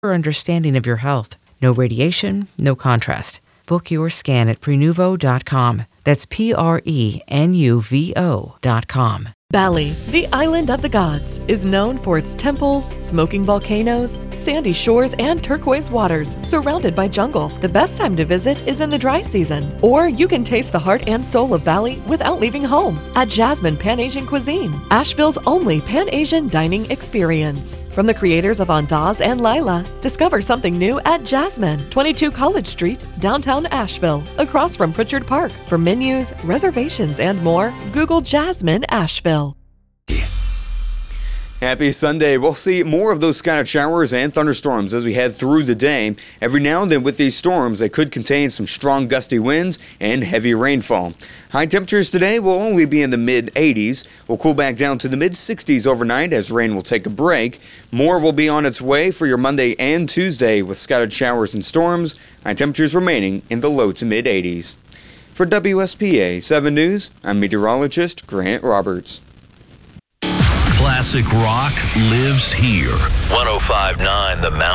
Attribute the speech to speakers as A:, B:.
A: understanding of your health. No radiation, no contrast. Book your scan at Prenuvo.com. That's Prenuvo.com.
B: Bali, the island of the gods, is known for its temples, smoking volcanoes, sandy shores, and turquoise waters surrounded by jungle. The best time to visit is in the dry season, or you can taste the heart and soul of Bali without leaving home at Jasmine Pan-Asian Cuisine, Asheville's only Pan-Asian dining experience. From the creators of Andaz and Lila, discover something new at Jasmine, 22 College Street, downtown Asheville, across from Pritchard Park. For menus, reservations, and more, Google Jasmine Asheville.
C: Happy Sunday. We'll see more of those scattered showers and thunderstorms as we head through the day. Every now and then with these storms, they could contain some strong gusty winds and heavy rainfall. High temperatures today will only be in the mid-80s. We'll cool back down to the mid-60s overnight as rain will take a break. More will be on its way for your Monday and Tuesday with scattered showers and storms. High temperatures remaining in the low to mid-80s. For WSPA 7 News, I'm meteorologist Grant Roberts.
D: Classic rock lives here. 105.9 The Mountain.